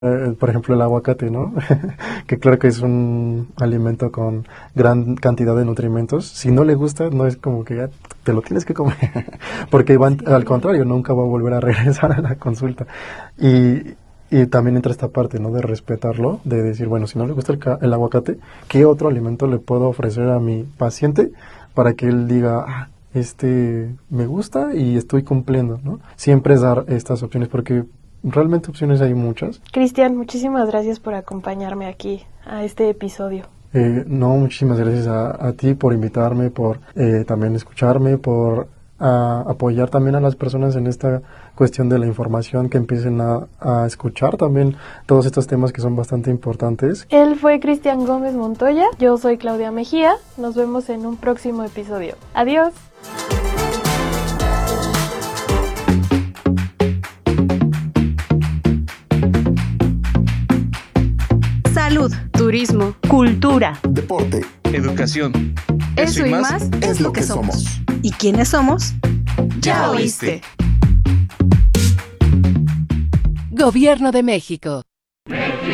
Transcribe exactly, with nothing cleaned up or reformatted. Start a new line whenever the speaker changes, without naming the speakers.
Eh, por ejemplo, el aguacate, ¿no? Que claro que es un alimento con gran cantidad de nutrimentos. Si no le gusta, no es como que ya te lo tienes que comer, porque van,
Sí.
al contrario, nunca va a volver a regresar a la consulta. Y, y también entra esta parte, ¿no? De respetarlo, de decir, bueno, si no le gusta el, ca- el aguacate, ¿qué otro alimento le puedo ofrecer a mi paciente para que él diga, ah, este me gusta y estoy cumpliendo, ¿no? Siempre es dar estas opciones porque realmente opciones hay muchas.
Cristian, muchísimas gracias por acompañarme aquí a este episodio.
Eh, no, muchísimas gracias a, a ti por invitarme, por eh, también escucharme, por a- apoyar también a las personas en esta cuestión de la información, que empiecen a, a escuchar también todos estos temas que son bastante importantes.
Él fue Cristian Gómez Montoya, yo soy Claudia Mejía, nos vemos en un próximo episodio. Adiós.
Salud,
Turismo.
cultura,
Deporte.
Educación.
Eso y más
Es lo que somos.
¿y quiénes somos?
Ya oíste. Gobierno de México.